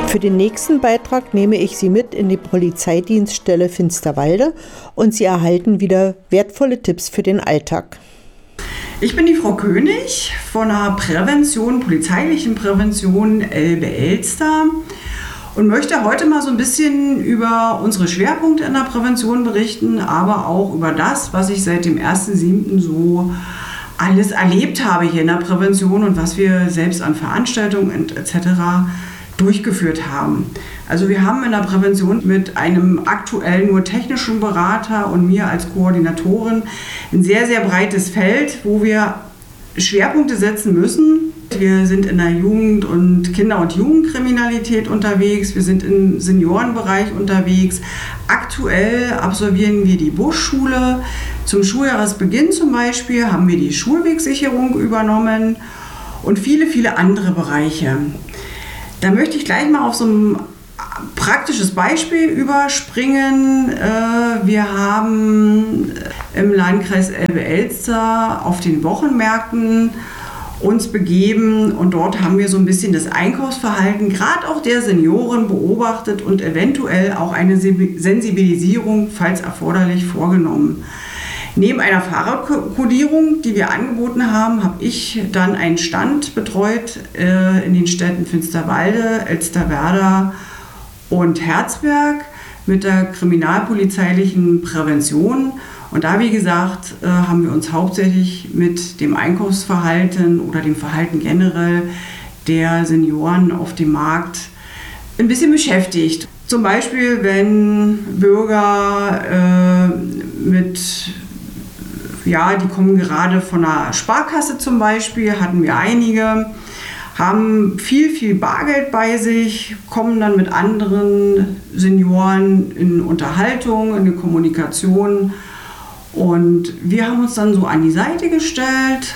Für den nächsten Beitrag nehme ich Sie mit in die Polizeidienststelle Finsterwalde und Sie erhalten wieder wertvolle Tipps für den Alltag. Ich bin die Frau König von der Prävention, polizeilichen Prävention Elbe-Elster und möchte heute mal so ein bisschen über unsere Schwerpunkte in der Prävention berichten, aber auch über das, was ich seit dem 1.7. so alles erlebt habe hier in der Prävention und was wir selbst an Veranstaltungen etc. durchgeführt haben. Also wir haben in der Prävention mit einem aktuell nur technischen Berater und mir als Koordinatorin ein sehr, sehr breites Feld, wo wir Schwerpunkte setzen müssen. Wir sind in der Jugend- und Kinder- und Jugendkriminalität unterwegs, wir sind im Seniorenbereich unterwegs. Aktuell absolvieren wir die Busschule. Zum Schuljahresbeginn zum Beispiel haben wir die Schulwegsicherung übernommen und viele, viele andere Bereiche. Da möchte ich gleich mal auf so ein praktisches Beispiel überspringen. Wir haben im Landkreis Elbe-Elster auf den Wochenmärkten uns begeben und dort haben wir so ein bisschen das Einkaufsverhalten, gerade auch der Senioren, beobachtet und eventuell auch eine Sensibilisierung, falls erforderlich, vorgenommen. Neben einer Fahrradkodierung, die wir angeboten haben, habe ich dann einen Stand betreut in den Städten Finsterwalde, Elsterwerda und Herzberg mit der kriminalpolizeilichen Prävention. Und da, wie gesagt, haben wir uns hauptsächlich mit dem Einkaufsverhalten oder dem Verhalten generell der Senioren auf dem Markt ein bisschen beschäftigt. Zum Beispiel, wenn Bürger die kommen gerade von einer Sparkasse zum Beispiel, hatten wir einige, haben viel, viel Bargeld bei sich, kommen dann mit anderen Senioren in Unterhaltung, in eine Kommunikation. Und wir haben uns dann so an die Seite gestellt,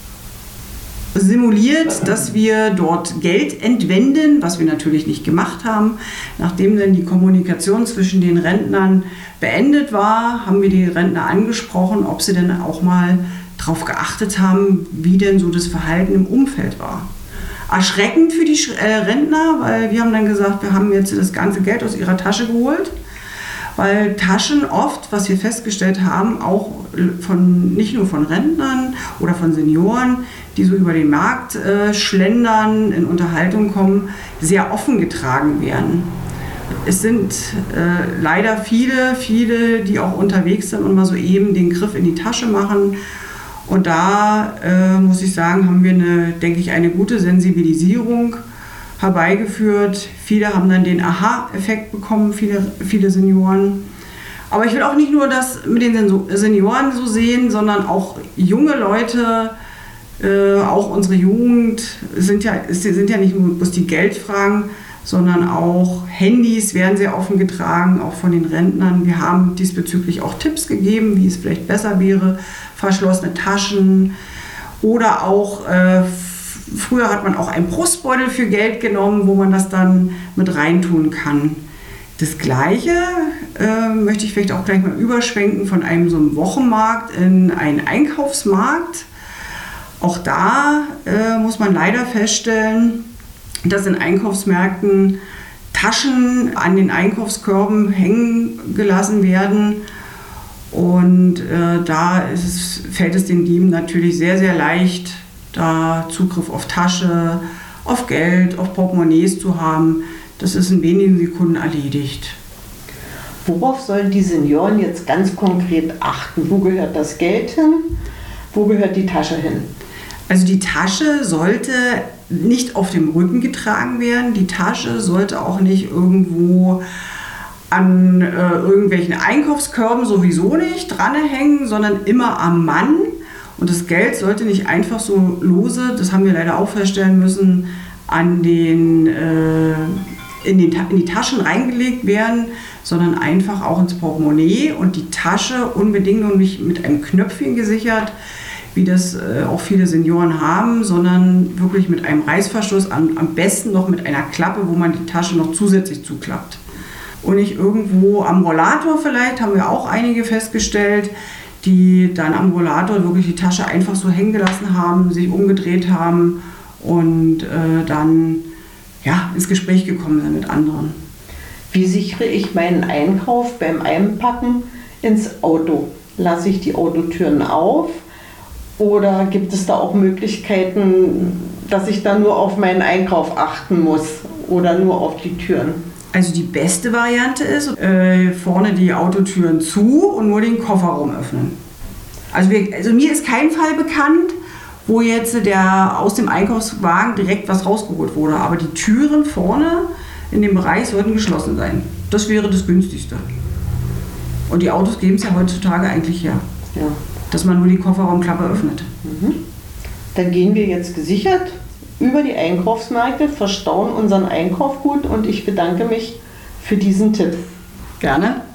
simuliert, dass wir dort Geld entwenden, was wir natürlich nicht gemacht haben. Nachdem dann die Kommunikation zwischen den Rentnern beendet war, haben wir die Rentner angesprochen, ob sie denn auch mal darauf geachtet haben, wie denn so das Verhalten im Umfeld war. Erschreckend für die Rentner, weil wir haben dann gesagt, wir haben jetzt das ganze Geld aus ihrer Tasche geholt, weil Taschen oft, was wir festgestellt haben, auch nicht nur von Rentnern oder von Senioren, die so über den Markt schlendern, in Unterhaltung kommen, sehr offen getragen werden. Es sind leider viele, die auch unterwegs sind und mal so eben den Griff in die Tasche machen. Und da muss ich sagen, haben wir eine gute Sensibilisierung herbeigeführt. Viele haben dann den Aha-Effekt bekommen, viele Senioren. Aber ich will auch nicht nur das mit den Senioren so sehen, sondern auch junge Leute, auch unsere Jugend sind ja nicht nur bloß die Geldfragen, sondern auch Handys werden sehr offen getragen, auch von den Rentnern. Wir haben diesbezüglich auch Tipps gegeben, wie es vielleicht besser wäre, verschlossene Taschen oder auch früher hat man auch einen Brustbeutel für Geld genommen, wo man das dann mit reintun kann. Das Gleiche möchte ich vielleicht auch gleich mal überschwenken von einem so einem Wochenmarkt in einen Einkaufsmarkt. Auch da muss man leider feststellen, dass in Einkaufsmärkten Taschen an den Einkaufskörben hängen gelassen werden. Und da fällt es den Dieben natürlich sehr, sehr leicht, da Zugriff auf Tasche, auf Geld, auf Portemonnaies zu haben. Das ist in wenigen Sekunden erledigt. Worauf sollen die Senioren jetzt ganz konkret achten? Wo gehört das Geld hin? Wo gehört die Tasche hin? Also die Tasche sollte nicht auf dem Rücken getragen werden. Die Tasche sollte auch nicht irgendwo an irgendwelchen Einkaufskörben sowieso nicht dranhängen, sondern immer am Mann. Und das Geld sollte nicht einfach so lose, das haben wir leider auch feststellen müssen, in die Taschen reingelegt werden, sondern einfach auch ins Portemonnaie und die Tasche unbedingt noch nicht mit einem Knöpfchen gesichert, wie das auch viele Senioren haben, sondern wirklich mit einem Reißverschluss, am besten noch mit einer Klappe, wo man die Tasche noch zusätzlich zuklappt. Und nicht irgendwo am Rollator vielleicht, haben wir auch einige festgestellt, die dann am Rollator wirklich die Tasche einfach so hängen gelassen haben, sich umgedreht haben und dann ins Gespräch gekommen sind mit anderen. Wie sichere ich meinen Einkauf beim Einpacken ins Auto? Lasse ich die Autotüren auf oder gibt es da auch Möglichkeiten, dass ich da nur auf meinen Einkauf achten muss oder nur auf die Türen? Also die beste Variante ist, vorne die Autotüren zu und nur den Kofferraum öffnen. Also mir ist kein Fall bekannt, wo jetzt aus dem Einkaufswagen direkt was rausgeholt wurde. Aber die Türen vorne in dem Bereich sollten geschlossen sein. Das wäre das Günstigste. Und die Autos geben es ja heutzutage eigentlich her, dass man nur die Kofferraumklappe öffnet. Dann gehen wir jetzt gesichert über die Einkaufsmärkte, verstauen unseren Einkauf gut und ich bedanke mich für diesen Tipp. Gerne.